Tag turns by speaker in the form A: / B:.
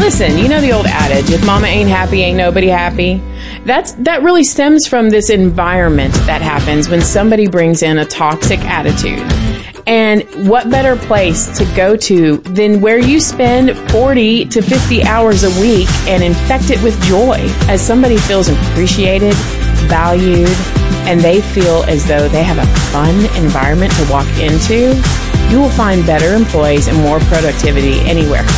A: listen, you know the old adage, if mama ain't happy, ain't nobody happy. That really stems from this environment that happens when somebody brings in a toxic attitude. And what better place to go to than where you spend 40 to 50 hours a week and infect it with joy as somebody feels appreciated, valued, and they feel as though they have a fun environment to walk into. You will find better employees and more productivity anywhere.